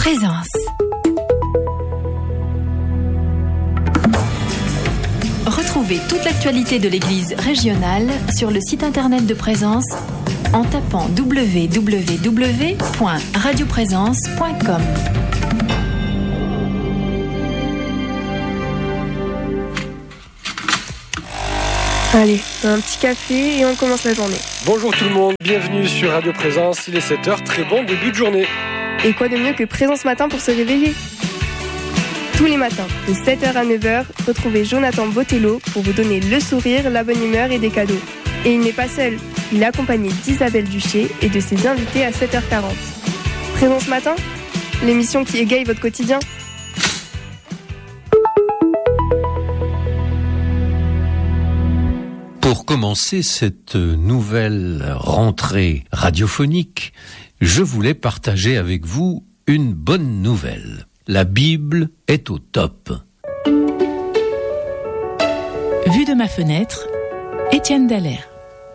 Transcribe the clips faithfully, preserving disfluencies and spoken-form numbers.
Présence. Retrouvez toute l'actualité de l'Église régionale sur le site internet de Présence en tapant w w w point radio présence point com. Allez, un petit café et on commence la journée. Bonjour tout le monde, bienvenue sur Radio Présence, il est sept heures, très bon début de journée. Et quoi de mieux que Présence Matin pour se réveiller ? Tous les matins, de sept heures à neuf heures, retrouvez Jonathan Botello pour vous donner le sourire, la bonne humeur et des cadeaux. Et il n'est pas seul, il est accompagné d'Isabelle Duché et de ses invités à sept heures quarante. Présence Matin, l'émission qui égaye votre quotidien. Pour commencer cette nouvelle rentrée radiophonique, je voulais partager avec vous une bonne nouvelle. La Bible est au top. Vue de ma fenêtre, Étienne Dallaire.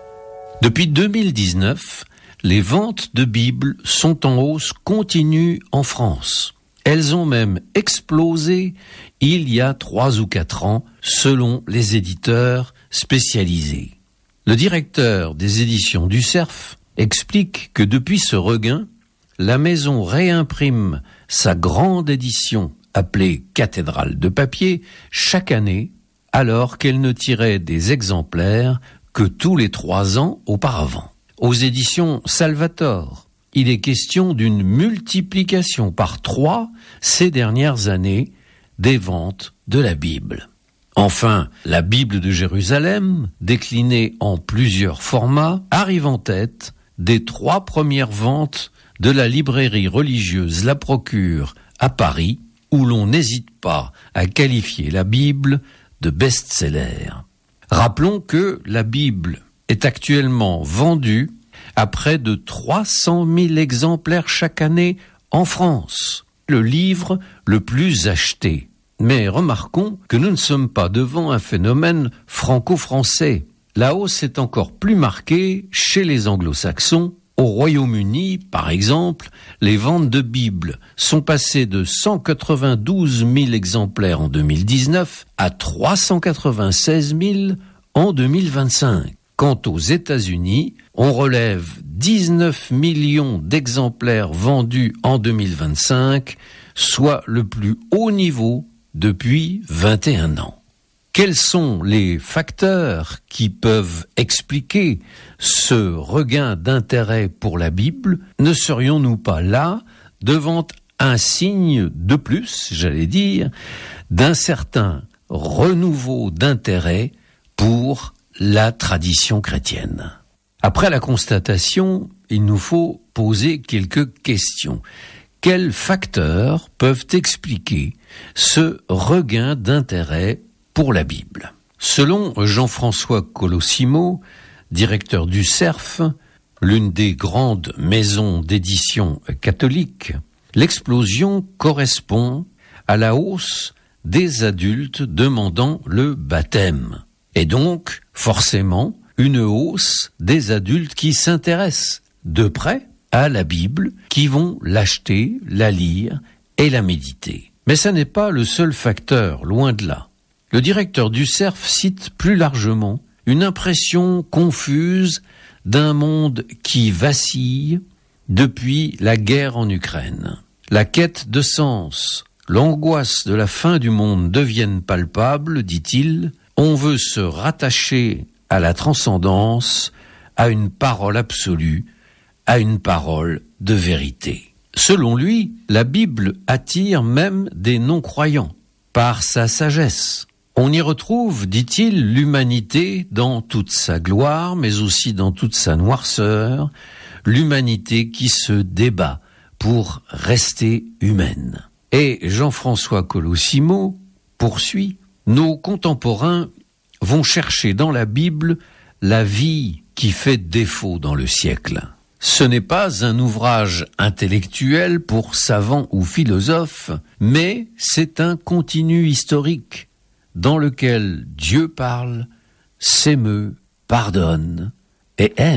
Depuis deux mille dix-neuf, les ventes de Bibles sont en hausse continue en France. Elles ont même explosé il y a trois ou quatre ans, selon les éditeurs spécialisés. Le directeur des éditions du Cerf explique que depuis ce regain, la maison réimprime sa grande édition appelée Cathédrale de papier chaque année, alors qu'elle ne tirait des exemplaires que tous les trois ans auparavant. Aux éditions Salvator, il est question d'une multiplication par trois ces dernières années des ventes de la Bible. Enfin, la Bible de Jérusalem, déclinée en plusieurs formats, arrive en tête des trois premières ventes de la librairie religieuse La Procure à Paris, où l'on n'hésite pas à qualifier la Bible de best-seller. Rappelons que la Bible est actuellement vendue à près de trois cent mille exemplaires chaque année en France, le livre le plus acheté. Mais remarquons que nous ne sommes pas devant un phénomène franco-français. La hausse est encore plus marquée chez les anglo-saxons. Au Royaume-Uni, par exemple, les ventes de Bibles sont passées de cent quatre-vingt-douze mille exemplaires en deux mille dix-neuf à trois cent quatre-vingt-seize mille en deux mille vingt-cinq. Quant aux États-Unis, on relève dix-neuf millions d'exemplaires vendus en deux mille vingt-cinq, soit le plus haut niveau depuis vingt et un ans. Quels sont les facteurs qui peuvent expliquer ce regain d'intérêt pour la Bible ? Ne serions-nous pas là devant un signe de plus, j'allais dire, d'un certain renouveau d'intérêt pour la tradition chrétienne ? Après la constatation, il nous faut poser quelques questions. Quels facteurs peuvent expliquer ce regain d'intérêt pour la Bible ? Selon Jean-François Colosimo, directeur du Cerf, l'une des grandes maisons d'édition catholiques, l'explosion correspond à la hausse des adultes demandant le baptême, et donc forcément une hausse des adultes qui s'intéressent de près à la Bible, qui vont l'acheter, la lire et la méditer. Mais ce n'est pas le seul facteur, loin de là. Le directeur du Cerf cite plus largement une impression confuse d'un monde qui vacille depuis la guerre en Ukraine. La quête de sens, l'angoisse de la fin du monde deviennent palpables, dit-il. On veut se rattacher à la transcendance, à une parole absolue, à une parole de vérité. Selon lui, la Bible attire même des non-croyants par sa sagesse. On y retrouve, dit-il, l'humanité dans toute sa gloire, mais aussi dans toute sa noirceur, l'humanité qui se débat pour rester humaine. Et Jean-François Colosimo poursuit, nos contemporains vont chercher dans la Bible la vie qui fait défaut dans le siècle. Ce n'est pas un ouvrage intellectuel pour savants ou philosophes, mais c'est un continu historique dans lequel Dieu parle, s'émeut, pardonne et aime.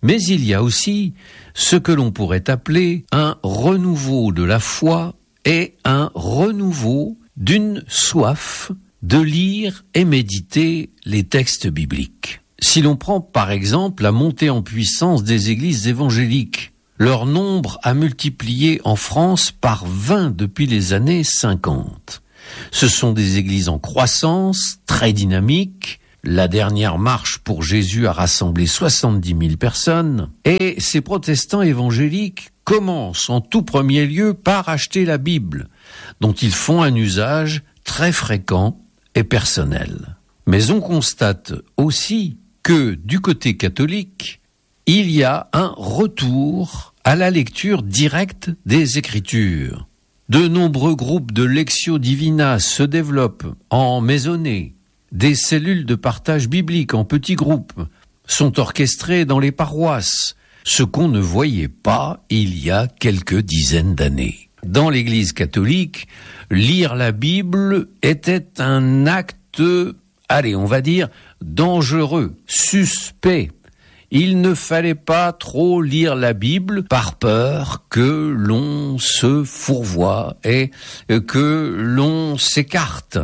Mais il y a aussi ce que l'on pourrait appeler un renouveau de la foi et un renouveau d'une soif de lire et méditer les textes bibliques. Si l'on prend par exemple la montée en puissance des églises évangéliques, leur nombre a multiplié en France par vingt depuis les années cinquante. Ce sont des églises en croissance, très dynamiques. La dernière marche pour Jésus a rassemblé soixante-dix mille personnes. Et ces protestants évangéliques commencent en tout premier lieu par acheter la Bible, dont ils font un usage très fréquent et personnel. Mais on constate aussi que du côté catholique, il y a un retour à la lecture directe des Écritures. De nombreux groupes de Lectio Divina se développent en maisonnée. Des cellules de partage biblique en petits groupes sont orchestrées dans les paroisses, ce qu'on ne voyait pas il y a quelques dizaines d'années. Dans l'Église catholique, lire la Bible était un acte, allez, on va dire, dangereux, suspect. Il ne fallait pas trop lire la Bible par peur que l'on se fourvoie et que l'on s'écarte.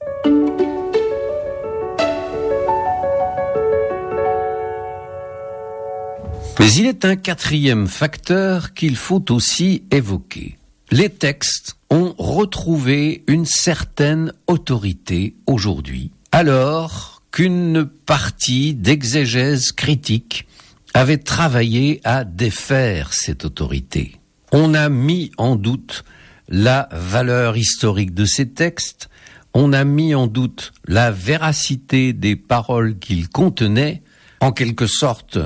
Mais il est un quatrième facteur qu'il faut aussi évoquer. Les textes ont retrouvé une certaine autorité aujourd'hui, alors qu'une partie d'exégèse critique avait travaillé à défaire cette autorité. On a mis en doute la valeur historique de ces textes, on a mis en doute la véracité des paroles qu'ils contenaient. En quelque sorte,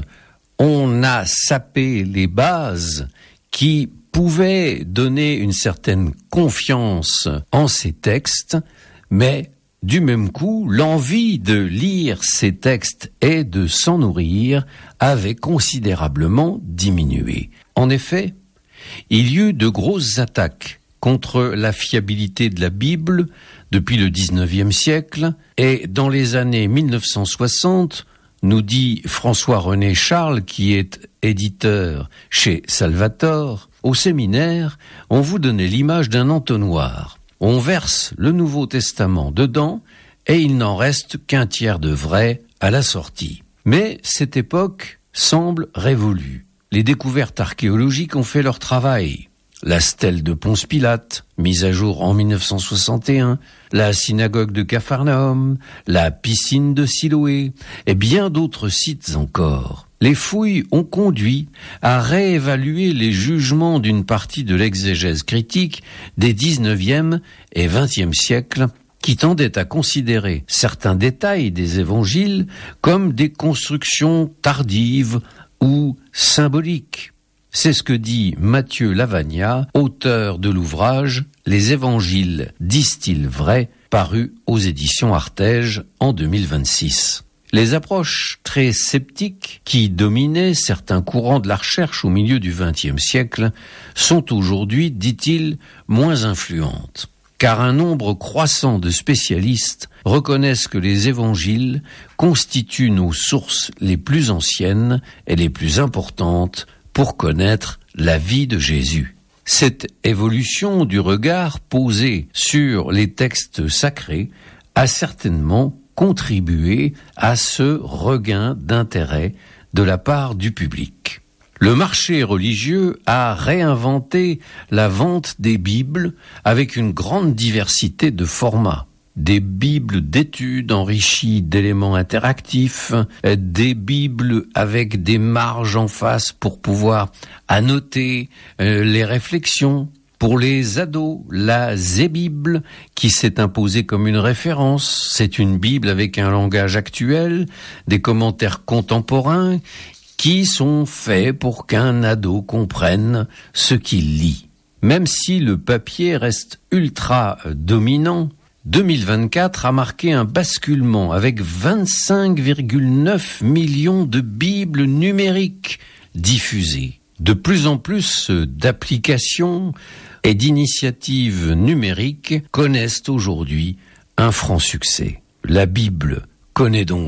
on a sapé les bases qui pouvaient donner une certaine confiance en ces textes, mais du même coup, l'envie de lire ces textes et de s'en nourrir avait considérablement diminué. En effet, il y eut de grosses attaques contre la fiabilité de la Bible depuis le dix-neuvième siècle, et dans les années mille neuf cent soixante, nous dit François-René Charles, qui est éditeur chez Salvator, au séminaire, on vous donnait l'image d'un entonnoir. On verse le Nouveau Testament dedans et il n'en reste qu'un tiers de vrai à la sortie. Mais cette époque semble révolue. Les découvertes archéologiques ont fait leur travail. La stèle de Ponce Pilate, mise à jour en mille neuf cent soixante et un, la synagogue de Capharnaüm, la piscine de Siloé et bien d'autres sites encore. Les fouilles ont conduit à réévaluer les jugements d'une partie de l'exégèse critique des dix-neuvième et vingtième siècles qui tendaient à considérer certains détails des évangiles comme des constructions tardives ou symboliques. C'est ce que dit Mathieu Lavagna, auteur de l'ouvrage « Les évangiles disent-ils vrai ?» paru aux éditions Artege en deux mille vingt-six. Les approches très sceptiques qui dominaient certains courants de la recherche au milieu du vingtième siècle sont aujourd'hui, dit-il, moins influentes, car un nombre croissant de spécialistes reconnaissent que les évangiles constituent nos sources les plus anciennes et les plus importantes pour connaître la vie de Jésus. Cette évolution du regard posé sur les textes sacrés a certainement contribué à ce regain d'intérêt de la part du public. Le marché religieux a réinventé la vente des Bibles avec une grande diversité de formats. Des Bibles d'études enrichies d'éléments interactifs, des Bibles avec des marges en face pour pouvoir annoter euh, les réflexions. Pour les ados, la Zé-Bible, qui s'est imposée comme une référence, c'est une Bible avec un langage actuel, des commentaires contemporains qui sont faits pour qu'un ado comprenne ce qu'il lit. Même si le papier reste ultra dominant, deux mille vingt-quatre a marqué un basculement avec vingt-cinq virgule neuf millions de Bibles numériques diffusées. De plus en plus d'applications et d'initiatives numériques connaissent aujourd'hui un franc succès. La Bible connaît donc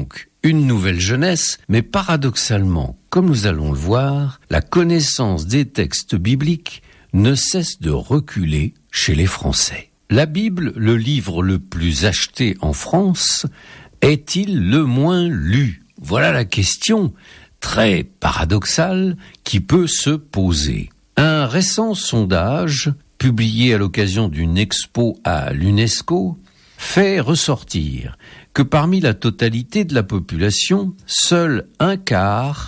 une nouvelle jeunesse, mais paradoxalement, comme nous allons le voir, la connaissance des textes bibliques ne cesse de reculer chez les Français. La Bible, le livre le plus acheté en France, est-il le moins lu? Voilà la question très paradoxale qui peut se poser. Un récent sondage, publié à l'occasion d'une expo à l'UNESCO, fait ressortir que parmi la totalité de la population, seul un quart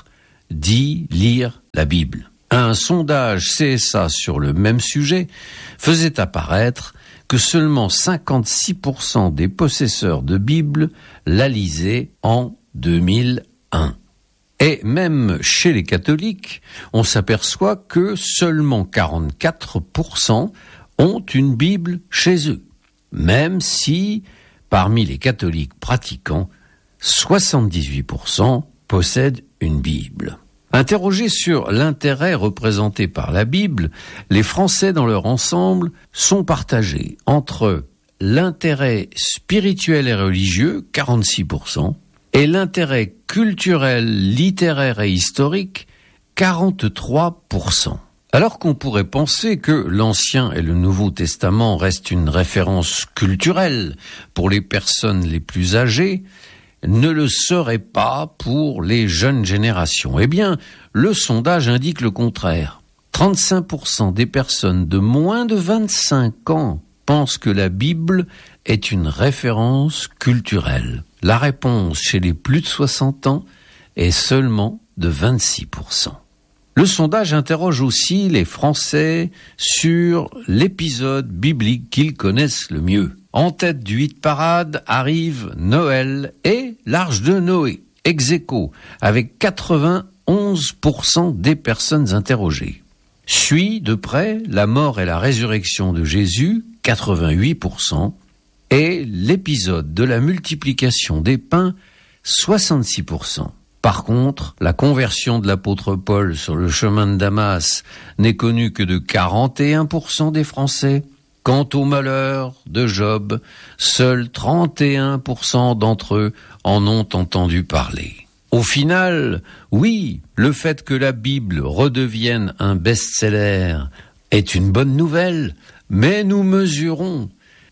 dit lire la Bible. Un sondage C S A sur le même sujet faisait apparaître que seulement cinquante-six pour cent des possesseurs de Bible la lisaient en deux mille un. Et même chez les catholiques, on s'aperçoit que seulement quarante-quatre pour cent ont une Bible chez eux, même si, parmi les catholiques pratiquants, soixante-dix-huit pour cent possèdent une Bible. Interrogés sur l'intérêt représenté par la Bible, les Français dans leur ensemble sont partagés entre l'intérêt spirituel et religieux, quarante-six pour cent, et l'intérêt culturel, littéraire et historique, quarante-trois pour cent. Alors qu'on pourrait penser que l'Ancien et le Nouveau Testament restent une référence culturelle pour les personnes les plus âgées, ne le serait pas pour les jeunes générations. Eh bien, le sondage indique le contraire. trente-cinq pour cent des personnes de moins de vingt-cinq ans pensent que la Bible est une référence culturelle. La réponse chez les plus de soixante ans est seulement de vingt-six pour cent. Le sondage interroge aussi les Français sur l'épisode biblique qu'ils connaissent le mieux. En tête du hit-parade arrive Noël et l'Arche de Noé, ex aequo, avec quatre-vingt-onze pour cent des personnes interrogées. Suit de près la mort et la résurrection de Jésus, quatre-vingt-huit pour cent, et l'épisode de la multiplication des pains, soixante-six pour cent. Par contre, la conversion de l'apôtre Paul sur le chemin de Damas n'est connue que de quarante et un pour cent des Français. Quant au malheur de Job, seuls trente et un pour cent d'entre eux en ont entendu parler. Au final, oui, le fait que la Bible redevienne un best-seller est une bonne nouvelle, mais nous mesurons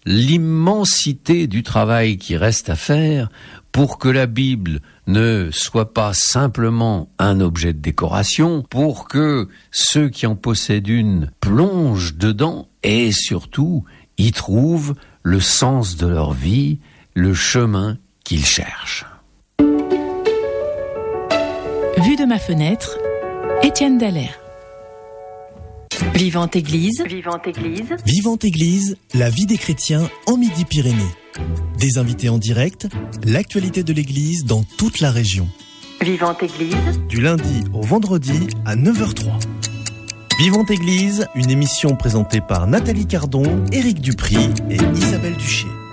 l'immensité du travail qui reste à faire pour que la Bible ne soit pas simplement un objet de décoration, pour que ceux qui en possèdent une plongent dedans et surtout y trouvent le sens de leur vie, le chemin qu'ils cherchent. Vue de ma fenêtre, Étienne Dallaire. Vivante Église. Vivante Église. Vivante Église, la vie des chrétiens en Midi-Pyrénées. Des invités en direct, l'actualité de l'Église dans toute la région. Vivante Église. Du lundi au vendredi à neuf heures zéro trois. Vivante Église, une émission présentée par Nathalie Cardon, Éric Dupry et Isabelle Duché.